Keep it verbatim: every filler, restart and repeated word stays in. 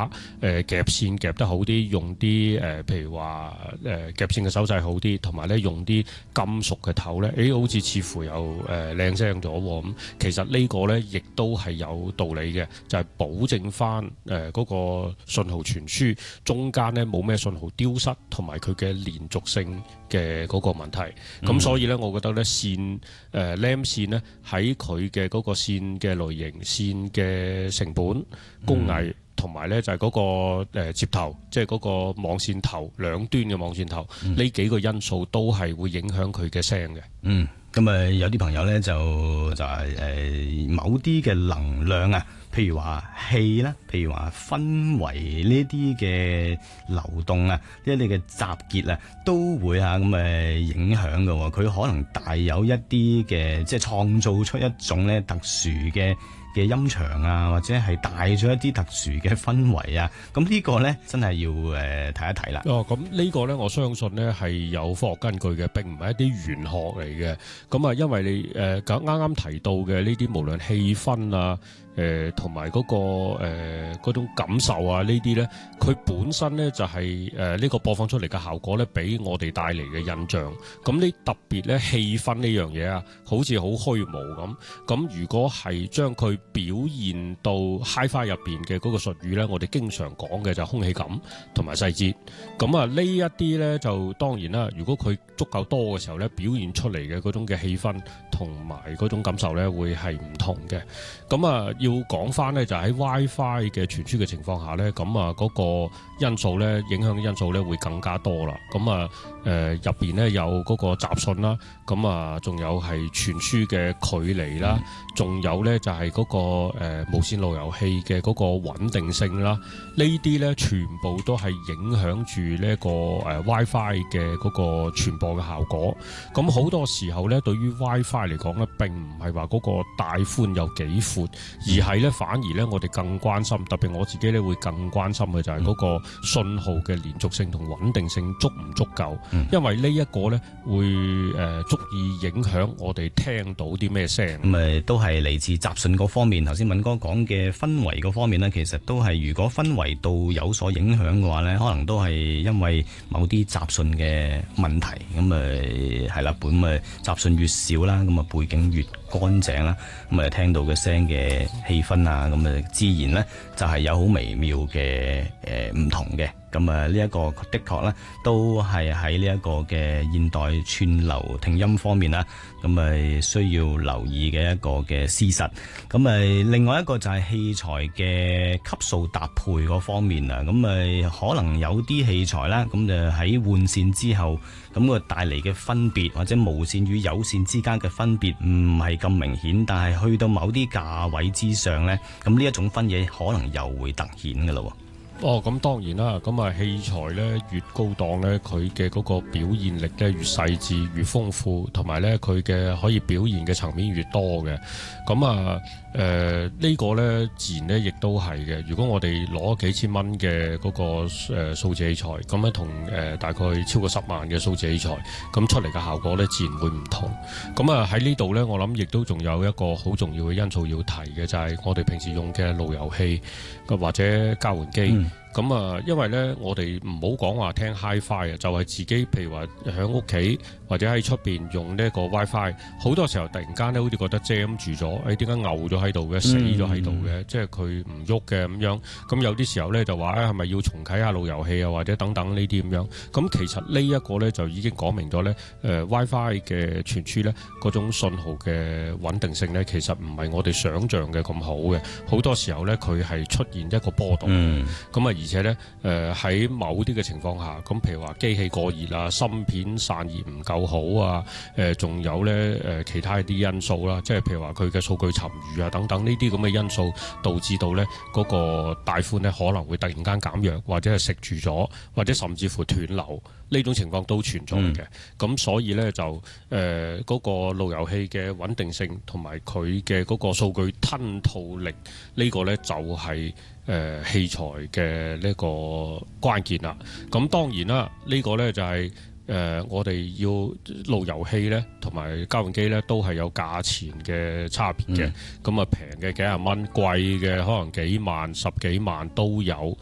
把誒、呃、夾線夾得好啲，用啲誒、呃、譬如話誒、呃、夾線嘅手掣好啲，同埋咧用啲金屬嘅頭咧，誒好似似乎又誒靚聲咗喎。咁其實呢個咧亦都係有道理嘅，就係、是、保證翻誒嗰個信號傳輸中間咧冇咩信號丟失，同埋佢嘅連續性嘅嗰個問題。咁、嗯、所以咧，我覺得咧線誒、呃、Lam 線咧喺佢嘅嗰個線嘅類型、線嘅成本、工藝同埋咧就係、是、嗰、那個、呃、接頭，即係嗰個網線頭兩端嘅網線頭，呢、嗯、幾個因素都係會影響佢嘅聲嘅。嗯。 咁啊，有啲朋友咧就就係、是、誒、呃、某啲嘅能量啊，譬如話氣啦，譬如話氛圍呢啲嘅流動啊，呢啲嘅集結啊，都會嚇咁誒影響嘅。佢可能帶有一啲嘅，即係創造出一種咧特殊嘅嘅音場啊，或者係帶咗一啲特殊嘅氛圍啊，咁呢個咧真係要誒睇一睇啦。 哦，咁呢個咧我相信咧係有科學根據嘅，並唔係一啲玄學嚟嘅。咁啊，因為你誒啱啱提到嘅呢啲，無論氣氛啊，誒同埋嗰個誒嗰、呃、種感受啊，呢啲咧，佢本身咧就係誒呢個播放出嚟嘅效果咧，俾我哋帶嚟嘅印象。咁呢特別咧氣氛呢樣嘢啊，好似好虛無咁。咁如果係將佢表現到 Hi-Fi 入邊嘅嗰個術語咧，我哋經常講嘅就係空氣感同埋細節。咁啊，呢一啲咧就當然啦，如果佢足夠多嘅時候咧，表現出嚟嘅嗰種嘅氣氛同埋嗰種感受咧，會係唔同嘅。咁啊，要講翻咧，就喺 WiFi 嘅傳輸嘅情況下咧，咁啊嗰個因素咧，影響嘅因素咧會更加多啦。咁啊，誒入邊咧有嗰個雜訊啦，咁啊仲有係傳輸嘅距離啦，仲有咧就係嗰個誒無線路由器嘅嗰個穩定性啦，呢啲咧全部都係影響住呢一個誒 WiFi 嘅嗰個傳播嘅效果。咁好多時候咧，對於 WiFi 嚟講咧，並唔係話嗰個帶寬有幾闊，而係咧反而咧我哋更關心，特別我自己咧會更關心嘅就係嗰個信號嘅連續性同穩定性足唔足夠，嗯、因為呢一個咧會誒、呃、足以影響我哋聽到啲咩聲。 咁誒都係嚟自雜訊嗰方面。頭先敏哥講嘅氛圍嗰方面呢，其實都係如果氛圍度有所影響嘅話呢，可能都係因為某啲雜訊嘅問題。咁誒係啦，本誒雜訊越少啦，咁啊背景越乾淨啦，咁啊聽到嘅聲嘅氣氛啊，咁啊自然呢就係有好微妙嘅誒唔同嘅。咁啊，呢一個的確咧，都係喺呢一個嘅現代串流聽音方面啦，咁啊需要留意嘅一個嘅事實。咁啊，另外一個就係器材嘅級數搭配嗰方面啊，咁啊可能有啲器材啦，咁就喺換線之後，咁個帶嚟嘅分別或者無線與有線之間嘅分別唔係咁明顯，但係去到某啲價位之上咧，咁呢一種分野可能又會突顯噶咯。 哦，咁當然啦，咁啊器材咧越高檔咧，佢嘅嗰個表現力咧越細緻、越豐富，同埋咧佢嘅可以表現嘅層面越多嘅。咁啊誒、呃這個、呢個咧自然咧亦都係嘅。如果我哋攞幾千蚊嘅嗰個誒數字器材，咁咧同誒大概超過十萬嘅數字器材，咁出嚟嘅效果咧自然會唔同。咁啊喺呢度咧，我諗亦都仲有一個好重要嘅因素要提嘅，就係、是、我哋平時用嘅路由器或者交換機。嗯咁啊，因為咧，我哋唔好講話聽 Hi-Fi 啊，就係自己，譬如話喺屋企或者喺出邊用呢一個 WiFi，好多時候突然間咧，好似覺得 jam 住咗，誒點解牛咗喺度嘅，死咗喺度嘅，嗯、即係佢唔喐嘅咁樣。咁有啲時候咧就話誒係咪要重啟下路由器啊，或者等等呢啲咁樣。咁其實呢一個咧就已經講明咗咧，誒、呃、WiFi 嘅傳輸咧嗰種信號嘅穩定性咧，其實唔係我哋想像嘅咁好嘅。好多時候咧佢係出現一個波動。咁啊、嗯。而且咧，誒、呃、喺某啲嘅情況下，咁譬如話機器過熱啊，芯片散熱唔夠好啊，誒、呃、仲有咧誒、呃、其他一啲因素啦，即係譬如話佢嘅數據沉餘啊等等呢啲咁嘅因素，導致到咧嗰、那個帶寬咧可能會突然間減弱，或者係食住咗，或者甚至乎斷流，呢種情況都存在嘅。咁、嗯、所以咧就誒嗰、呃那個路由器嘅穩定性同埋佢嘅嗰個數據吞吐力，這個、呢個咧就係、是。誒、呃、器材嘅呢個關鍵啦，咁當然啦，呢、這個呢就係、是、誒、呃、我哋要路由器呢同埋交換機呢都係有價錢嘅差別嘅，咁啊平嘅幾廿蚊，貴嘅可能幾萬、十幾萬都有，